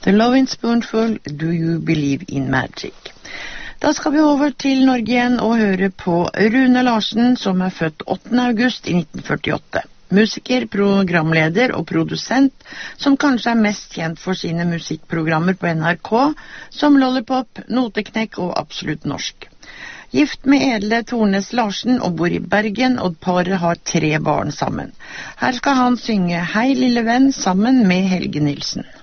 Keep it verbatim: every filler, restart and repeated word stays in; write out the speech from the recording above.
The Loving Spoonful, Do You Believe in Magic? Da skal vi over til Norge igjen og høre på Rune Larsen, som er født åttende august i nitten førtiåtte. Musiker, programleder og produsent, som kanskje er mest kjent for sine musikkprogrammer på N R K, som Lollipop, Noteknekk og Absolutt Norsk. Gift med Edle Tornes Larsen og bor i Bergen, og paret har tre barn sammen. Her skal han synge Hei lille venn sammen med Helge Nilsen.